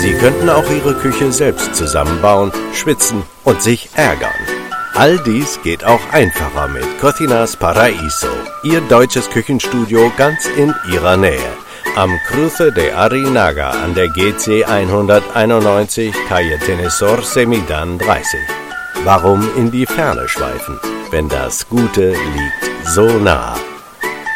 Sie könnten auch Ihre Küche selbst zusammenbauen, schwitzen und sich ärgern. All dies geht auch einfacher mit Cocinas Paraíso, Ihr deutsches Küchenstudio ganz in Ihrer Nähe. Am Cruce de Arinaga an der GC 191, Calle Tenesor Semidan 30. Warum in die Ferne schweifen, wenn das Gute liegt so nah?